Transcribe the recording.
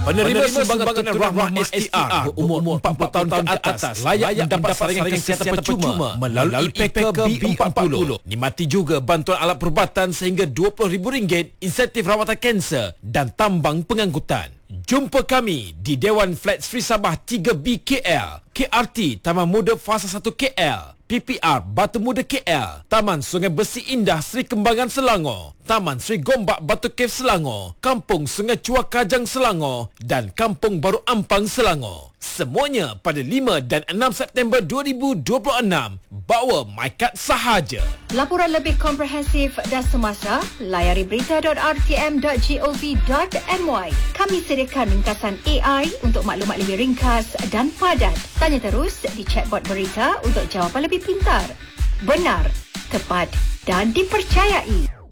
Penerima sumbangan tunai Rahmah STR berumur 40 tahun ke atas layak mendapat saringan kesihatan percuma melalui PKB40. Nikmati juga bantuan alat perubatan sehingga RM20,000, insentif rawatan kanser dan tambang pengangkutan. Jumpa kami di Dewan Flat Sri Sabah 3B KL, KRT Taman Muda Fasa 1 KL, PPR Batu Muda KL, Taman Sungai Besi Indah Sri Kembangan Selangor, Taman Sri Gombak Batu Cave Selangor, Kampung Sungai Chua Kajang Selangor dan Kampung Baru Ampang Selangor. Semuanya pada 5 dan 6 September 2026. Bawa MyCard sahaja. Laporan lebih komprehensif dan semasa, layari berita.rtm.gov.my. Kami sediakan ringkasan AI untuk maklumat lebih ringkas dan padat. Tanya terus di chatbot berita untuk jawapan lebih pintar, benar, tepat dan dipercayai.